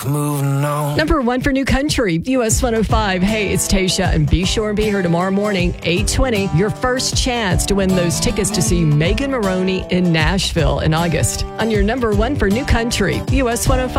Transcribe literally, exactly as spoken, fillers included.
Moving on. Number one for New Country, U S one oh five. Hey, it's Tasha, and be sure and be here tomorrow morning, eight twenty. Your first chance to win those tickets to see Megan Maroney in Nashville in August on your number one for New Country, U S one oh five.